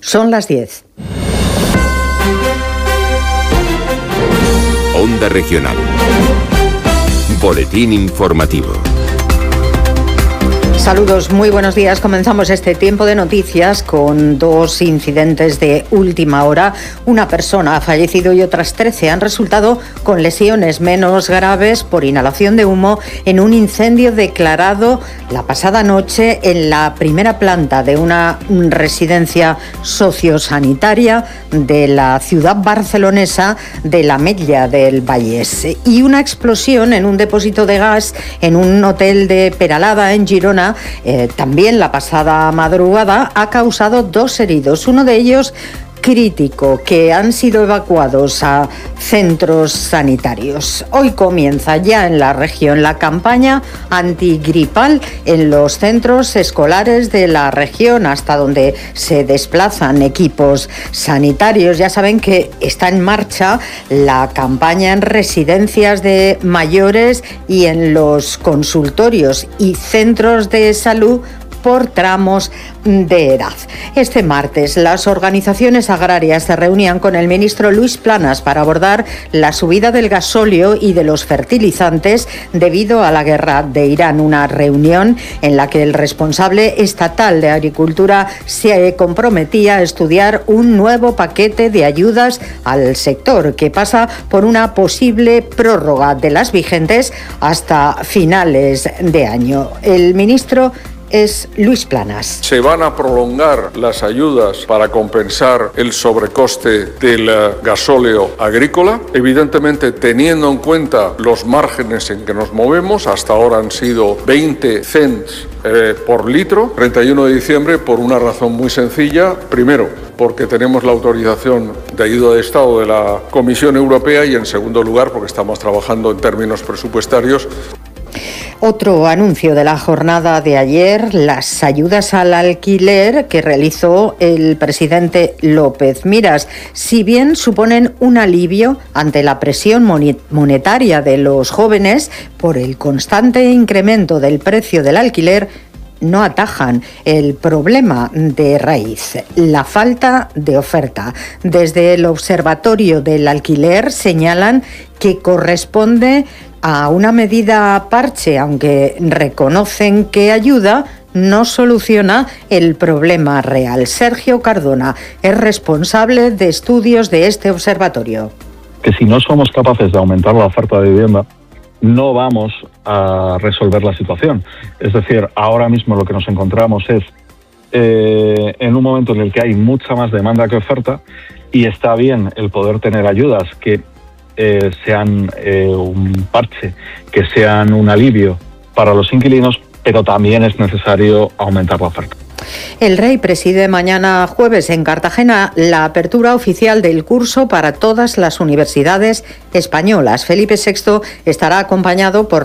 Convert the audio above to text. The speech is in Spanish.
Son las 10. Onda Regional. Boletín informativo. Saludos, muy buenos días. Comenzamos este tiempo de noticias con dos incidentes de última hora. Una persona ha fallecido y otras 13 han resultado con lesiones menos graves por inhalación de humo en un incendio declarado la pasada noche en la primera planta de una residencia sociosanitaria de la ciudad barcelonesa de l'Ametlla del Vallès. Y una explosión en un depósito de gas en un hotel de Peralada, en Girona, también la pasada madrugada, ha causado 2 heridos, uno de ellos crítico, que han sido evacuados a centros sanitarios. Hoy comienza ya en la región la campaña antigripal en los centros escolares de la región, hasta donde se desplazan equipos sanitarios. Ya saben que está en marcha la campaña en residencias de mayores y en los consultorios y centros de salud por tramos de edad. Este martes, las organizaciones agrarias se reunían con el ministro Luis Planas para abordar la subida del gasóleo y de los fertilizantes debido a la guerra de Irán. Una reunión en la que el responsable estatal de Agricultura se comprometía a estudiar un nuevo paquete de ayudas al sector que pasa por una posible prórroga de las vigentes hasta finales de año. El ministro es Luis Planas. Se van a prolongar las ayudas para compensar el sobrecoste del gasóleo agrícola, evidentemente teniendo en cuenta los márgenes en que nos movemos. Hasta ahora han sido 20 cents por litro, 31 de diciembre, por una razón muy sencilla. Primero, porque tenemos la autorización de ayuda de Estado de la Comisión Europea, y en segundo lugar, porque estamos trabajando en términos presupuestarios. Otro anuncio de la jornada de ayer, las ayudas al alquiler que realizó el presidente López Miras. Si bien suponen un alivio ante la presión monetaria de los jóvenes por el constante incremento del precio del alquiler, no atajan el problema de raíz, la falta de oferta. Desde el Observatorio del Alquiler señalan que corresponde a una medida parche, aunque reconocen que ayuda, no soluciona el problema real. Sergio Cardona es responsable de estudios de este observatorio. Que si no somos capaces de aumentar la oferta de vivienda, no vamos a resolver la situación. Es decir, ahora mismo lo que nos encontramos es en un momento en el que hay mucha más demanda que oferta, y está bien el poder tener ayudas que sean un parche, que sean un alivio para los inquilinos, pero también es necesario aumentar la oferta. El Rey preside mañana jueves en Cartagena la apertura oficial del curso para todas las universidades españolas. Felipe VI estará acompañado por